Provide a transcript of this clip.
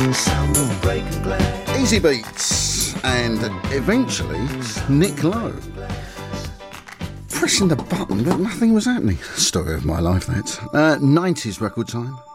Easy Beats, and eventually Nick Lowe. Pressing the button, but nothing was happening. Story of my life, that. 90s record time.